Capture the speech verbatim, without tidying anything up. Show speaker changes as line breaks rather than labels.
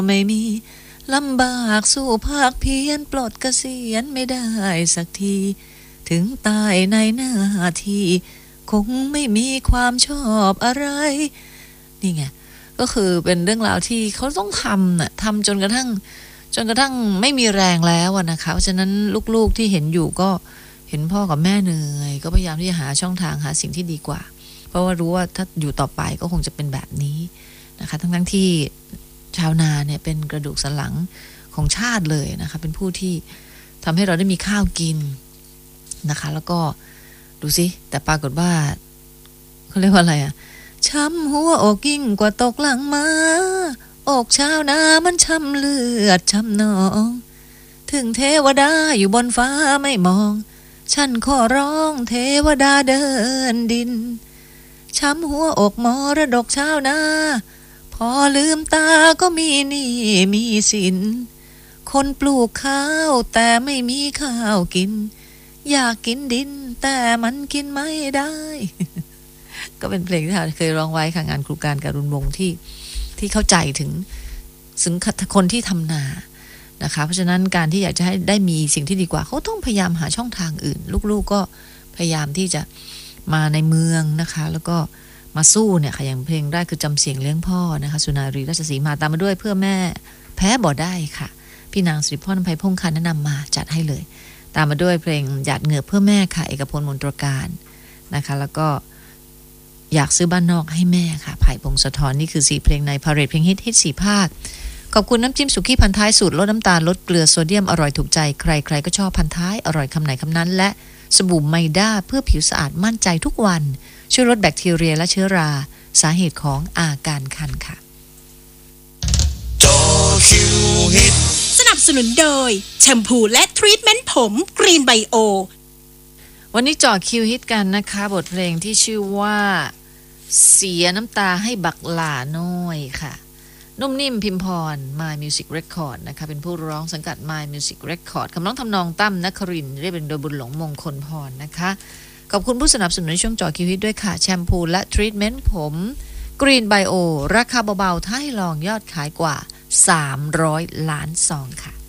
ไม่มีลำบากสู้ภาคเพียรปลดเกษียณไม่ได้สักทีถึงตายในหน้าที่คงไม่มีความชอบอะไรนี่ไงก็คือเป็นเรื่องราวที่เขาต้องทำน่ะทำจนกระทั่งจนกระทั่งไม่มีแรงแล้วนะคะเพราะฉะนั้นลูกๆที่เห็นอยู่ก็เห็นพ่อกับแม่เหนื่อยก็พยายามที่จะหาช่องทางหาสิ่งที่ดีกว่าเพราะว่ารู้ว่าถ้าอยู่ต่อไปก็คงจะเป็นแบบนี้นะคะทั้งๆที่ชาวนาเนี่ยเป็นกระดูกสันหลังของชาติเลยนะคะเป็นผู้ที่ทำให้เราได้มีข้าวกินนะคะแล้วก็ดูสิแต่ปรากฏว่าเขาเรียกว่าอะไรอะช้ำหัวอกยิ่งกว่าตกหลังม้าอกชาวนามันช้ำเลือดช้ำหนองถึงเทวดาอยู่บนฟ้าไม่มองฉันขอร้องเทวดาเดินดินช้ำหัวอกมรดกชาวนาพอลืมตาก็มีหนี้มีสินคนปลูกข้าวแต่ไม่มีข้าวกินอยากกินดินแต่มันกินไม่ได้ ก็เป็นเพลงที่เคยร้องไว้ค่ะงานครูการการุณวงศ์ที่ที่เข้าใจถึงถึงคนที่ทำนานะคะเพราะฉะนั้นการที่อยากจะให้ได้มีสิ่งที่ดีกว่าเขาต้องพยายามหาช่องทางอื่นลูกๆก็พยายามที่จะมาในเมืองนะคะแล้วก็มาสู้เนี่ยค่ะอย่างเพลงแรกคือจำเสียงเลี้ยงพ่อนะคะสุนารีราชสีมาตามมาด้วยเพื่อแม่แพ้บ่ได้ค่ะพี่นางสิริพรอำไพพงษ์คันแนะนำมาจัดให้เลยตามมาด้วยเพลงหยาดเหงื่อเพื่อแม่ค่ะเอกพลมนตรการนะคะแล้วก็อยากซื้อบ้านนอกให้แม่ค่ะไผ่พงศธรนี่คือสี่เพลงในพาเรดเพลงฮิตฮิตสี่ภาคขอบคุณน้ำจิ้มสุกี้พันท้ายสูตรลดน้ำตาลลดเกลือโซเดียมอร่อยถูกใจใครๆก็ชอบพันท้ายอร่อยคำไหนคำนั้นและสบู่ไมด้าเพื่อผิวสะอาดมั่นใจทุกวันช่วยลดแบคทีเรียและเชื้อราสาเหตุของอาการคันค่ะ
จอคิวฮิต
สนับสนุนโดยแชมพูและทรีทเมนต์ผมกรีนไบโอ
วันนี้จ่อคิวฮิตกันนะคะบทเพลงที่ชื่อว่าเสียน้ำตาให้บักหลาน้อยค่ะนุ่มนิ่มพิมพร My Music Record นะคะเป็นผู้ร้องสังกัด My Music Record คำร้องทำนองตั้มนครินทร์เรียบเรียงโดยบุญหลงมงคลพรนะคะขอบคุณผู้สนับสนุนช่วงจ่อคิวฮิตด้วยค่ะแชมพูและทรีทเมนต์ผมกรีนไบโอราคาเบาๆถ้าให้ลองยอดขายกว่าสามร้อยล้านซองค่ะ